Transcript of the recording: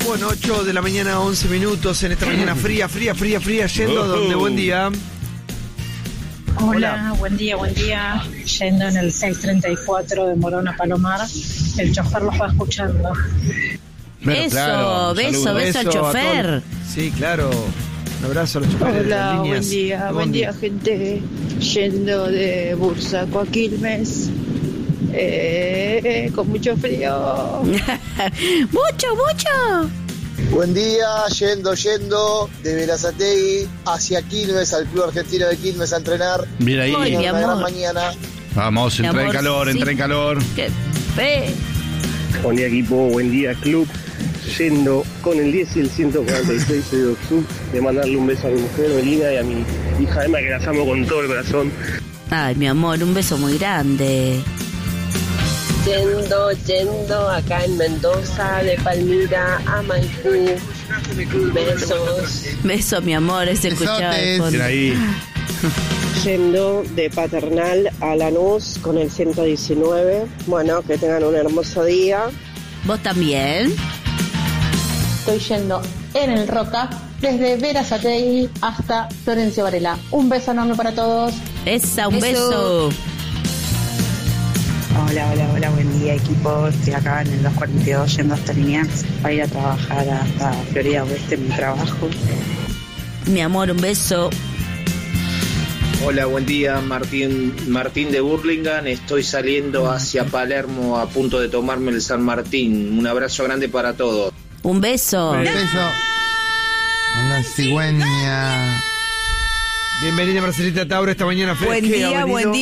Bueno, 8 de la mañana, 11 minutos en esta mañana fría, yendo donde buen día. Hola, buen día. Yendo en el 634 de Morón a Palomar. El chofer los va escuchando. Bueno, Eso, claro, beso al chofer. Sí, claro. Un abrazo a los choferes de las Hola, líneas. buen día, gente. Yendo de Bursaco a Quilmes. Con mucho frío. mucho. Buen día, yendo de Berazategui hacia Quilmes, al Club Argentino de Quilmes a entrenar. Mira ahí. Ay, mi Una gran amor. mañana. Vamos, Mi entra en amor, calor, sí. entra en calor. Qué fe. Buen día equipo, buen día club. Yendo con el 10 y el 146 de Oxub, de mandarle un beso a mi mujer Melina y a mi hija Emma, que las amo con todo el corazón. Ay, mi amor, un beso muy grande. Yendo acá en Mendoza, de Palmira a Maipú. Besos. Beso, mi amor, es escuchado de fondo. Mira ahí. Yendo de Paternal a Lanús con el 119. Bueno, que tengan un hermoso día. ¿Vos también? Estoy yendo en el Roca desde Berazategui hasta Florencio Varela. Un beso enorme para todos. Un beso. Hola, buen día equipo. Estoy acá en el 242 yendo hasta Liniers para ir a trabajar hasta Florida Oeste en mi trabajo. Mi amor, un beso. Hola, buen día, Martín de Burlingame. Estoy saliendo hacia Palermo a punto de tomarme el San Martín. Un abrazo grande para todos. Un beso. Un beso. Una cigüeña. Bienvenida Marcelita Tauro esta mañana fresca. Buen día.